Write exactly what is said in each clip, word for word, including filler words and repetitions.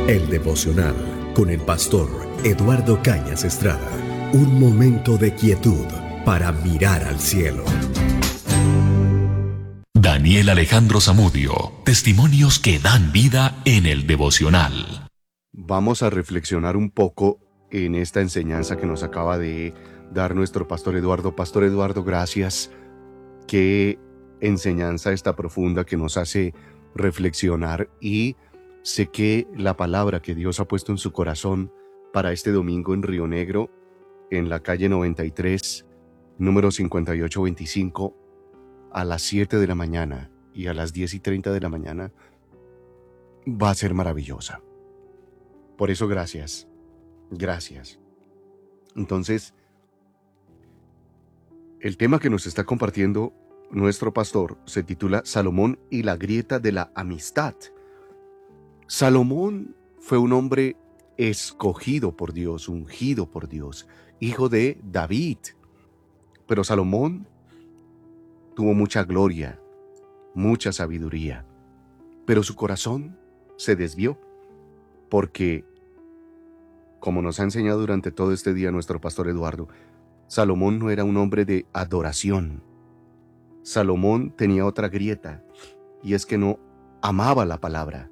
El devocional con el pastor Eduardo Cañas Estrada. Un momento de quietud para mirar al cielo. Daniel Alejandro Zamudio, testimonios que dan vida en el devocional. Vamos a reflexionar un poco en esta enseñanza que nos acaba de dar nuestro pastor Eduardo. Pastor Eduardo, gracias. Qué enseñanza esta profunda que nos hace reflexionar, y sé que la palabra que Dios ha puesto en su corazón para este domingo en Río Negro, en la calle noventa y tres, número cincuenta y ocho veinticinco, a las siete de la mañana y a las diez y treinta de la mañana, va a ser maravillosa. Por eso, gracias. Gracias. Entonces, el tema que nos está compartiendo nuestro pastor se titula Salomón y la grieta de la amistad. Salomón fue un hombre escogido por Dios, ungido por Dios, hijo de David. Pero Salomón tuvo mucha gloria, mucha sabiduría, pero su corazón se desvió porque, como nos ha enseñado durante todo este día nuestro pastor Eduardo, Salomón no era un hombre de adoración. Salomón tenía otra grieta, y es que no amaba la palabra.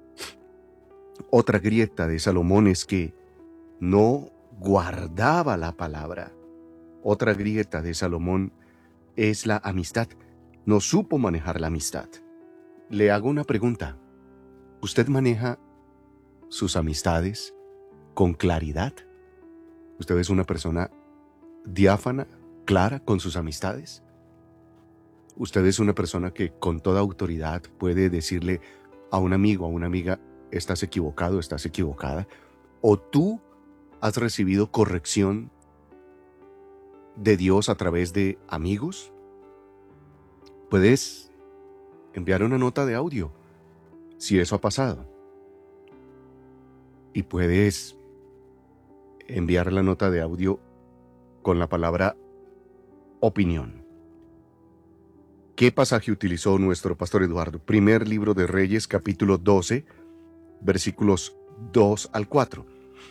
Otra grieta de Salomón es que no guardaba la palabra. Otra grieta de Salomón es la amistad. No supo manejar la amistad. Le hago una pregunta. ¿Usted maneja sus amistades con claridad? ¿Usted es una persona diáfana, clara con sus amistades? ¿Usted es una persona que con toda autoridad puede decirle a un amigo, a una amiga, estás equivocado, estás equivocada? ¿O tú has recibido corrección de Dios a través de amigos? Puedes enviar una nota de audio si eso ha pasado. Y puedes enviar la nota de audio con la palabra opinión. ¿Qué pasaje utilizó nuestro pastor Eduardo? Primer libro de Reyes, capítulo doce, versículos dos al cuatro.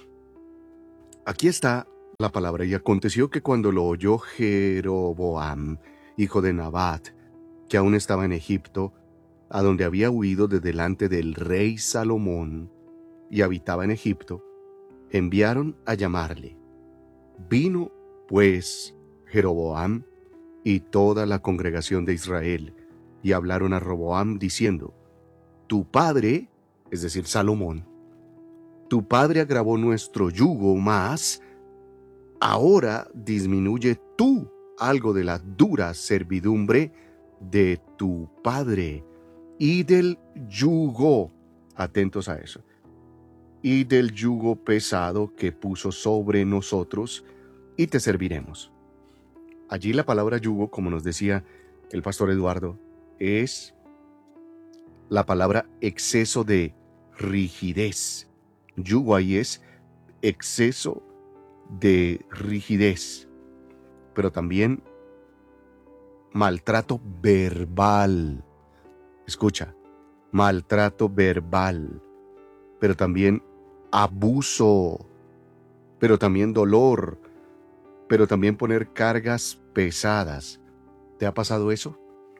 Aquí está la palabra. Y aconteció que cuando lo oyó Jeroboam, hijo de Nabat, que aún estaba en Egipto, a donde había huido de delante del rey Salomón, y habitaba en Egipto, enviaron a llamarle. Vino, pues, Jeroboam y toda la congregación de Israel, y hablaron a Roboam diciendo: Tu padre, es decir, Salomón, tu padre agravó nuestro yugo, mas ahora disminuye tú algo de la dura servidumbre de tu padre y del yugo, atentos a eso, y del yugo pesado que puso sobre nosotros, y te serviremos. Allí la palabra yugo, como nos decía el pastor Eduardo, es la palabra exceso de rigidez. Yugo ahí es exceso de rigidez, pero también maltrato verbal. Escucha, maltrato verbal, pero también abuso, pero también dolor, pero también poner cargas pesadas. ¿Te ha pasado eso?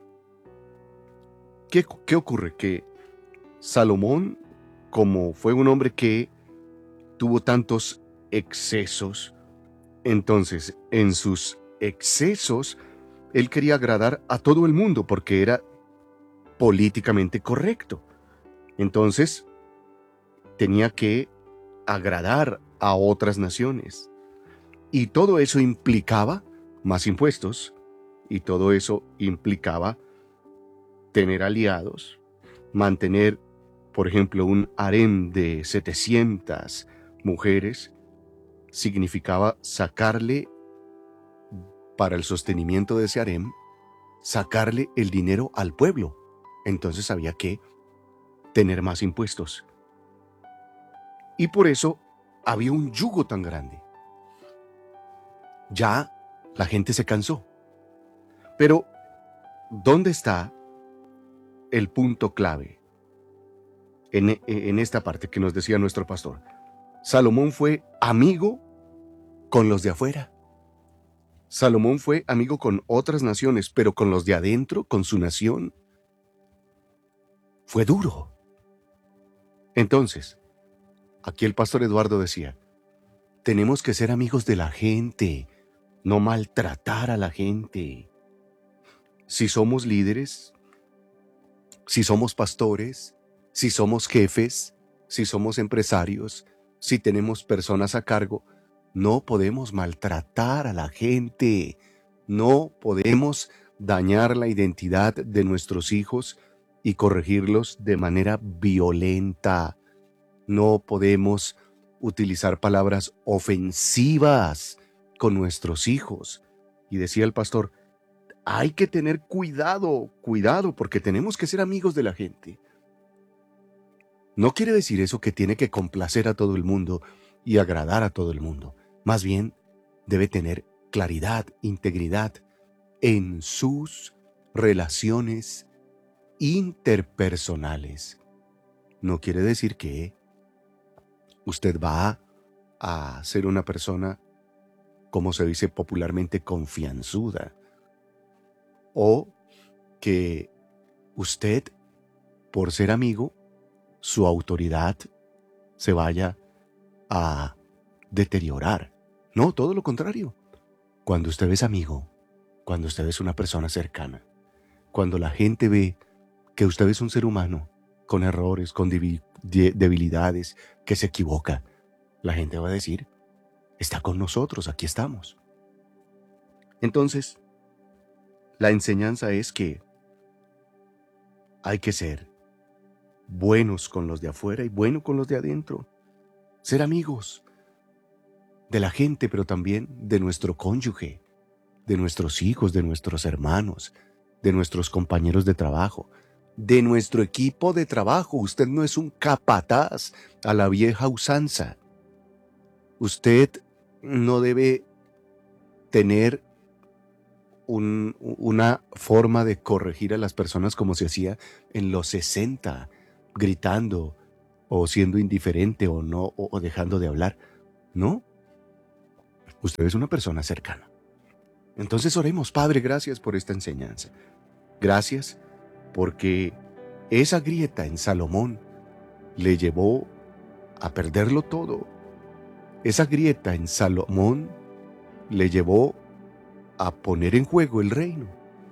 ¿Qué, qué ocurre? Que Salomón, como fue un hombre que tuvo tantos excesos, entonces en sus excesos él quería agradar a todo el mundo porque era políticamente correcto. Entonces tenía que agradar a otras naciones. Y todo eso implicaba más impuestos, y todo eso implicaba tener aliados, mantener, por ejemplo, un harem de setecientas mujeres, significaba sacarle, para el sostenimiento de ese harem, sacarle el dinero al pueblo. Entonces había que tener más impuestos. Y por eso había un yugo tan grande. Ya la gente se cansó. Pero, ¿dónde está el punto clave? en, en esta parte que nos decía nuestro pastor. Salomón fue amigo con los de afuera. Salomón fue amigo con otras naciones, pero con los de adentro, con su nación, fue duro. Entonces, aquí el pastor Eduardo decía, tenemos que ser amigos de la gente, no maltratar a la gente. Si somos líderes, si somos pastores, si somos jefes, si somos empresarios, si tenemos personas a cargo, no podemos maltratar a la gente, no podemos dañar la identidad de nuestros hijos y corregirlos de manera violenta. No podemos utilizar palabras ofensivas con nuestros hijos. Y decía el pastor, hay que tener cuidado, cuidado, porque tenemos que ser amigos de la gente. No quiere decir eso que tiene que complacer a todo el mundo y agradar a todo el mundo. Más bien, debe tener claridad, integridad en sus relaciones interpersonales. No quiere decir que usted va a ser una persona, como se dice popularmente, confianzuda, o que usted, por ser amigo, su autoridad se vaya a deteriorar. No, todo lo contrario. Cuando usted es amigo, cuando usted es una persona cercana, cuando la gente ve que usted es un ser humano con errores, con debilidades, que se equivoca, la gente va a decir, está con nosotros, aquí estamos. Entonces, la enseñanza es que hay que ser buenos con los de afuera y buenos con los de adentro. Ser amigos de la gente, pero también de nuestro cónyuge, de nuestros hijos, de nuestros hermanos, de nuestros compañeros de trabajo, de nuestro equipo de trabajo. Usted no es un capataz a la vieja usanza. Usted no debe tener un, una forma de corregir a las personas como se hacía en los sesenta, gritando o siendo indiferente o no, o, o dejando de hablar. No. Usted es una persona cercana. Entonces oremos, Padre, gracias por esta enseñanza. Gracias porque esa grieta en Salomón le llevó a perderlo todo. Esa grieta en Salomón le llevó a poner en juego el reino.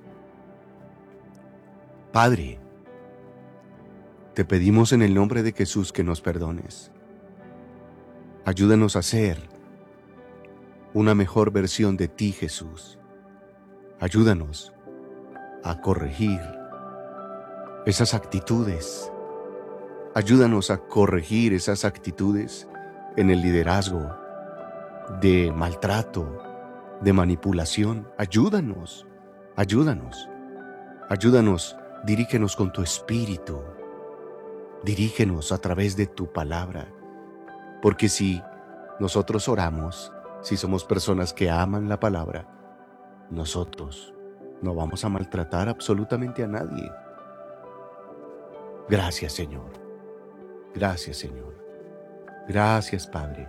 Padre, te pedimos en el nombre de Jesús que nos perdones. Ayúdanos a ser una mejor versión de ti, Jesús. Ayúdanos a corregir esas actitudes. Ayúdanos a corregir esas actitudes en el liderazgo de maltrato, de manipulación. Ayúdanos, ayúdanos, ayúdanos. Dirígenos con tu espíritu. Dirígenos a través de tu palabra. Porque si nosotros oramos, si somos personas que aman la palabra, nosotros no vamos a maltratar absolutamente a nadie. Gracias, Señor. Gracias, Señor. Gracias, Padre.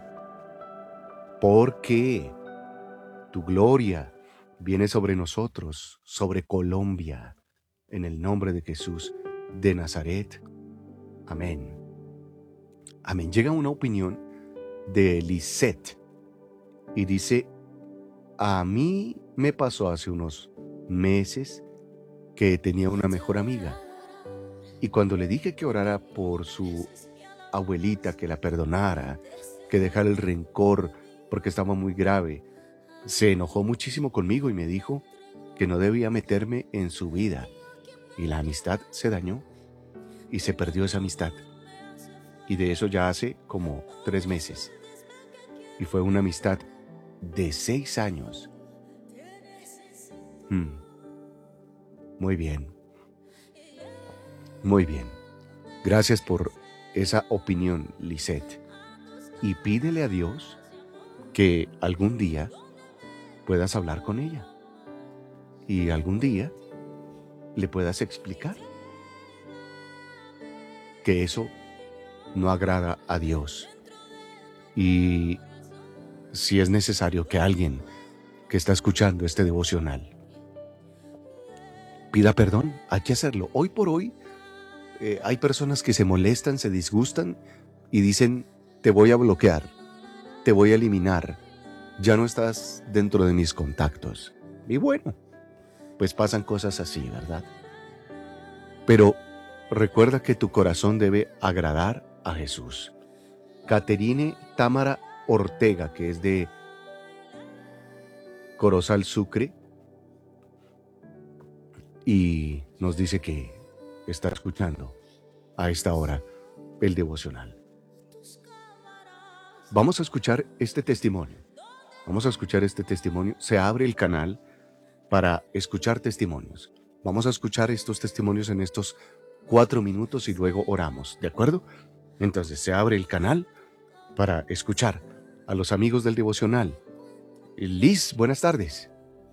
Porque tu gloria viene sobre nosotros, sobre Colombia, en el nombre de Jesús de Nazaret. Amén. Amén. Llega una opinión de Lisette y dice, a mí me pasó hace unos meses que tenía una mejor amiga y cuando le dije que orara por su abuelita, que la perdonara, que dejara el rencor porque estaba muy grave, se enojó muchísimo conmigo y me dijo que no debía meterme en su vida y la amistad se dañó y se perdió esa amistad. Y de eso ya hace como tres meses. Y fue una amistad de seis años. Hmm. Muy bien. Muy bien. Gracias por esa opinión, Lisette. Y pídele a Dios que algún día puedas hablar con ella. Y algún día le puedas explicar que eso no agrada a Dios. Y si es necesario que alguien que está escuchando este devocional pida perdón, hay que hacerlo. Hoy por hoy eh, hay personas que se molestan, se disgustan y dicen, te voy a bloquear, te voy a eliminar, ya no estás dentro de mis contactos. Y bueno, pues pasan cosas así, ¿verdad? Pero recuerda que tu corazón debe agradar a Jesús. Caterine Támara Ortega, que es de Corozal, Sucre, y nos dice que está escuchando a esta hora el devocional. Vamos a escuchar este testimonio. Vamos a escuchar este testimonio. Se abre el canal para escuchar testimonios. Vamos a escuchar estos testimonios en estos cuatro minutos y luego oramos, ¿de acuerdo? Entonces se abre el canal para escuchar a los amigos del devocional. Liz, buenas tardes.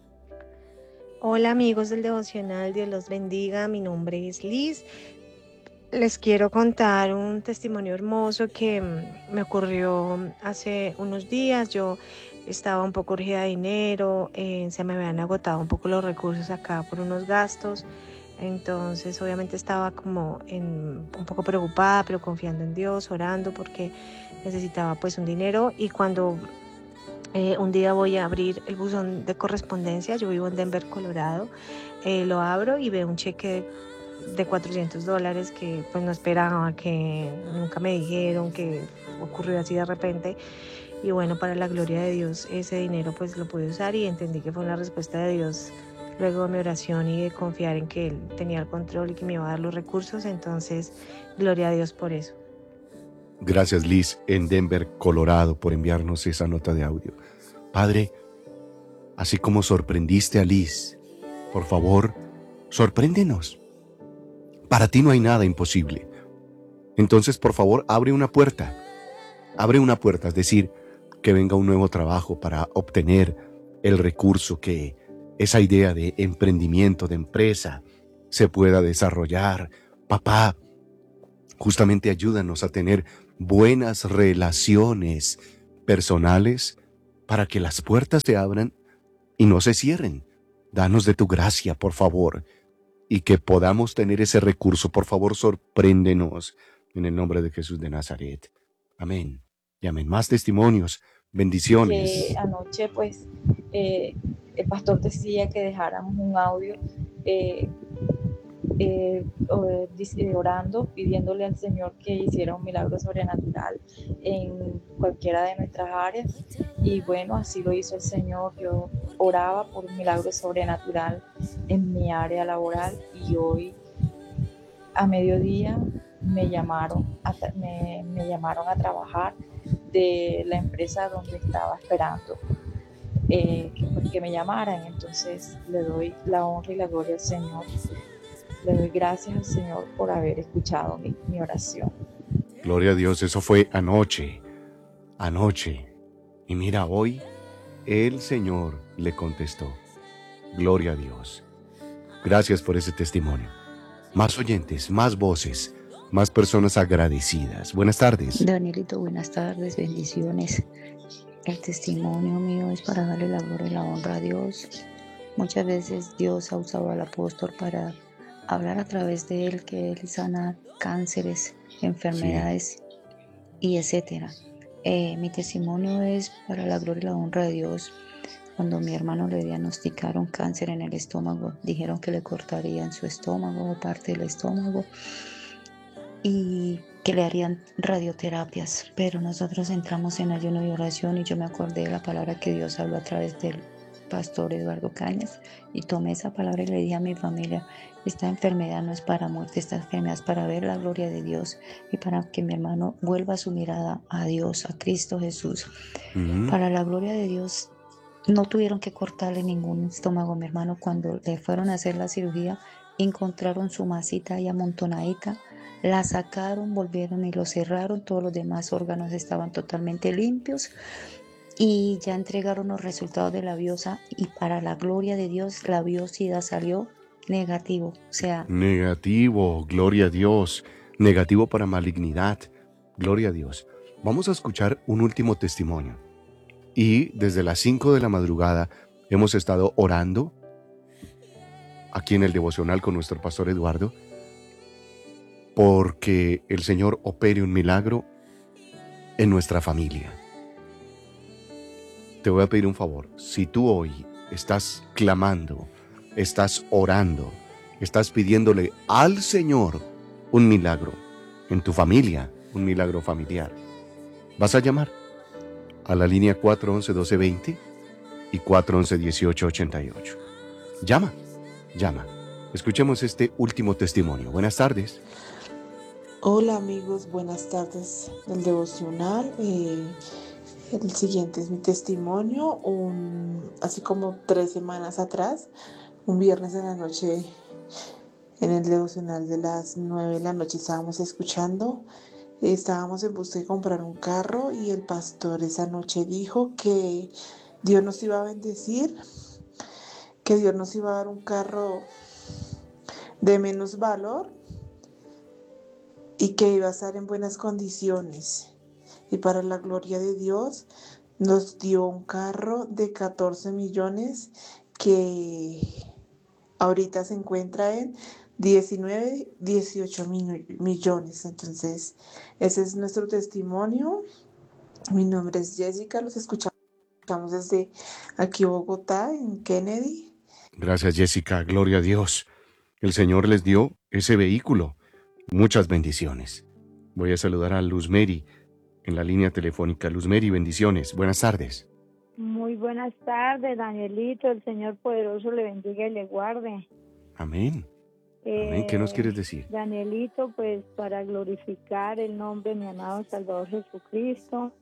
Hola amigos del devocional, Dios los bendiga, mi nombre es Liz. Les quiero contar un testimonio hermoso que mm, me ocurrió hace unos días. Yo estaba un poco urgida de dinero, eh, se me habían agotado un poco los recursos acá por unos gastos. Entonces obviamente estaba como en, un poco preocupada, pero confiando en Dios, orando porque necesitaba pues un dinero. Y cuando eh, un día voy a abrir el buzón de correspondencia, yo vivo en Denver, Colorado, eh, lo abro y veo un cheque de, de cuatrocientos dólares que pues no esperaba, que nunca me dijeron, que ocurrió así de repente. Y bueno, para la gloria de Dios, ese dinero pues lo pude usar y entendí que fue una respuesta de Dios luego de mi oración y de confiar en que Él tenía el control y que me iba a dar los recursos. Entonces, gloria a Dios por eso. Gracias, Liz, en Denver, Colorado, por enviarnos esa nota de audio. Padre, así como sorprendiste a Liz, por favor, sorpréndenos. Para ti no hay nada imposible. Entonces, por favor, abre una puerta. Abre una puerta, es decir, que venga un nuevo trabajo para obtener el recurso, que esa idea de emprendimiento, de empresa, se pueda desarrollar. Papá, justamente ayúdanos a tener buenas relaciones personales para que las puertas se abran y no se cierren. Danos de tu gracia, por favor, y que podamos tener ese recurso. Por favor, sorpréndenos en el nombre de Jesús de Nazaret. Amén. Y amén. Más testimonios. Bendiciones. Que anoche, pues, eh, el pastor decía que dejáramos un audio eh, eh, orando, pidiéndole al Señor que hiciera un milagro sobrenatural en cualquiera de nuestras áreas. Y bueno, así lo hizo el Señor. Yo oraba por un milagro sobrenatural en mi área laboral y hoy a mediodía me llamaron a, me, me llamaron a trabajar de la empresa donde estaba esperando eh, que, que me llamaran. Entonces le doy la honra y la gloria al Señor. Le doy gracias al Señor por haber escuchado mi, mi oración. Gloria a Dios, eso fue anoche, anoche. Y mira, hoy el Señor le contestó. Gloria a Dios. Gracias por ese testimonio. Más oyentes, más voces, más personas agradecidas. Buenas tardes. Danielito, buenas tardes, bendiciones. El testimonio mío es para darle la gloria y la honra a Dios. Muchas veces Dios ha usado al apóstol para hablar a través de él, que él sana cánceres, enfermedades sí. y etcétera. Eh, mi testimonio es para la gloria y la honra de Dios. Cuando mi hermano le diagnosticaron cáncer en el estómago, dijeron que le cortarían su estómago o parte del estómago y que le harían radioterapias, pero nosotros entramos en ayuno y oración y yo me acordé de la palabra que Dios habló a través del pastor Eduardo Cañas y tomé esa palabra y le dije a mi familia: esta enfermedad no es para muerte, esta enfermedad es para ver la gloria de Dios y para que mi hermano vuelva su mirada a Dios, a Cristo Jesús. Uh-huh. Para la gloria de Dios, no tuvieron que cortarle ningún estómago a mi hermano. Cuando le fueron a hacer la cirugía, encontraron su masita ahí amontonadita, la sacaron, volvieron y lo cerraron, todos los demás órganos estaban totalmente limpios y ya entregaron los resultados de la biopsia y para la gloria de Dios la biopsia salió negativo, o sea... Negativo, gloria a Dios, negativo para malignidad. Gloria a Dios. Vamos a escuchar un último testimonio. Y desde las cinco de la madrugada hemos estado orando aquí en el devocional con nuestro pastor Eduardo, porque el Señor opere un milagro en nuestra familia. Te voy a pedir un favor. Si tú hoy estás clamando, estás orando, estás pidiéndole al Señor un milagro en tu familia, un milagro familiar, vas a llamar a la línea cuatro once, doce veinte y cuatro once, dieciocho ochenta y ocho. Llama, llama. Escuchemos este último testimonio. Buenas tardes. Hola amigos, buenas tardes del devocional. Eh, el siguiente es mi testimonio. Un, así como tres semanas atrás, un viernes en la noche, en el devocional de las nueve de la noche estábamos escuchando. Estábamos en busca de comprar un carro y el pastor esa noche dijo que Dios nos iba a bendecir, que Dios nos iba a dar un carro de menos valor y que iba a estar en buenas condiciones. Y para la gloria de Dios nos dio un carro de catorce millones que ahorita se encuentra en diecinueve, dieciocho millones. Entonces, ese es nuestro testimonio. Mi nombre es Jessica, los escuchamos desde aquí Bogotá, en Kennedy. Gracias, Jessica. Gloria a Dios. El Señor les dio ese vehículo. Muchas bendiciones. Voy a saludar a Luz Mary en la línea telefónica. Luz Mary, bendiciones. Buenas tardes. Muy buenas tardes, Danielito. El Señor poderoso le bendiga y le guarde. Amén. Amén. ¿Qué nos quieres decir? Danielito, pues para glorificar el nombre de mi amado Salvador Jesucristo.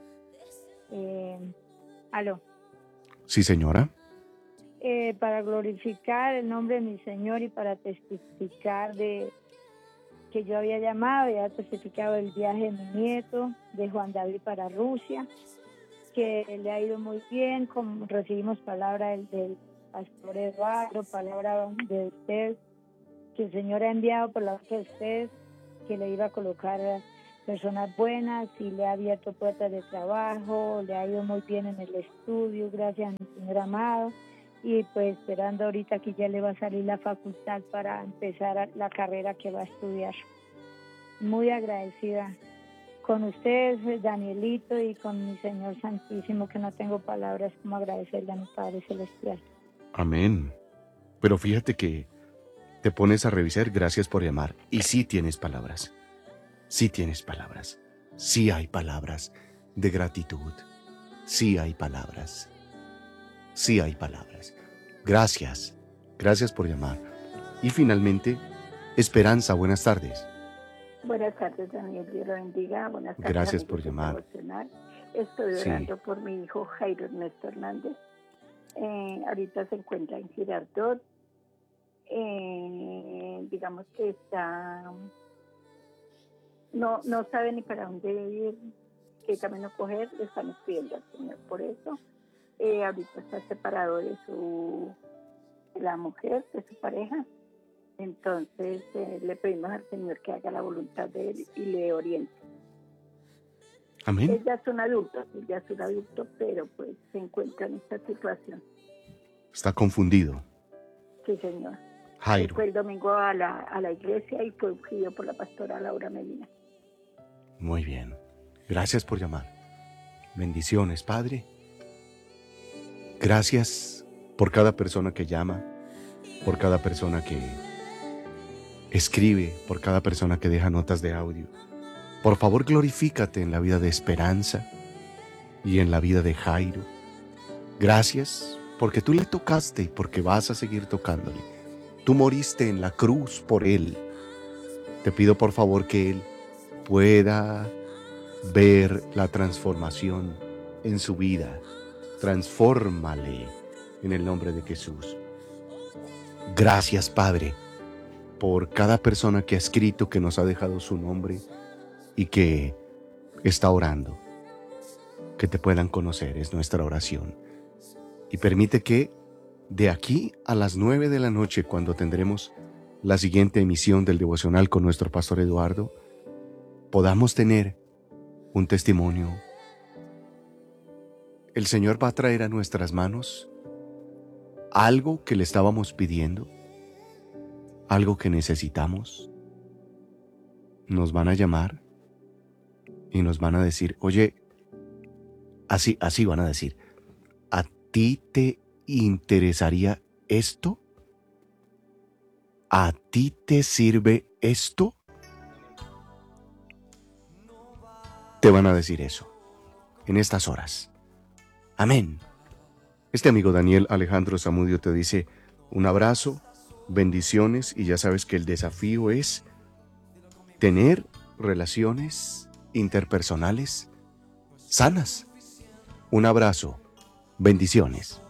Eh, ¿Aló? Sí, señora. Eh, para glorificar el nombre de mi Señor y para testificar de que yo había llamado, había testificado el viaje de mi nieto, de Juan David para Rusia, que le ha ido muy bien, como recibimos palabra del, del pastor Eduardo, palabra de usted, que el Señor ha enviado por la de usted, que le iba a colocar personas buenas y le ha abierto puertas de trabajo, le ha ido muy bien en el estudio, gracias a mi Señor amado, y pues esperando ahorita que ya le va a salir la facultad para empezar la carrera que va a estudiar. Muy agradecida con ustedes, Danielito, y con mi Señor Santísimo, que no tengo palabras como agradecerle a mi Padre Celestial. Amén. Pero fíjate que te pones a revisar, gracias por llamar, y sí tienes palabras. Sí tienes palabras. Sí hay palabras de gratitud. Sí hay palabras. Sí hay palabras. Gracias. Gracias por llamar. Y finalmente, Esperanza, buenas tardes. Buenas tardes, Daniel. Dios lo bendiga. Buenas tardes. Gracias por llamar. Estoy orando sí. por mi hijo Jairo Ernesto Hernández. Eh, ahorita se encuentra en Girardot. Eh, digamos que está... No, no sabe ni para dónde ir, qué camino coger. Le estamos pidiendo al Señor por eso. Eh, ahorita está separado de su de la mujer, de su pareja. Entonces eh, le pedimos al Señor que haga la voluntad de él y le oriente. Amén. Él ya es un adulto, él ya es un adulto, pero pues se encuentra en esta situación. Está confundido. Sí, señor. Jairo. Fue el domingo a la, a la iglesia y fue ungido por la pastora Laura Medina. Muy bien. Gracias por llamar. Bendiciones, Padre. Gracias por cada persona que llama, por cada persona que escribe, por cada persona que deja notas de audio. Por favor, glorifícate en la vida de Esperanza y en la vida de Jairo. Gracias porque tú le tocaste y porque vas a seguir tocándole. Tú moriste en la cruz por él. Te pido por favor que él pueda ver la transformación en su vida. Transfórmale en el nombre de Jesús. Gracias, Padre, por cada persona que ha escrito, que nos ha dejado su nombre y que está orando. Que te puedan conocer, es nuestra oración. Y permite que de aquí a las nueve de la noche, cuando tendremos la siguiente emisión del devocional con nuestro pastor Eduardo, podamos tener un testimonio. El Señor va a traer a nuestras manos algo que le estábamos pidiendo, algo que necesitamos. Nos van a llamar y nos van a decir, oye, así, así van a decir, ¿a ti te interesaría esto? ¿A ti te sirve esto? Te van a decir eso en estas horas. Amén. Este amigo Daniel Alejandro Zamudio te dice un abrazo, bendiciones, y ya sabes que el desafío es tener relaciones interpersonales sanas. Un abrazo, bendiciones.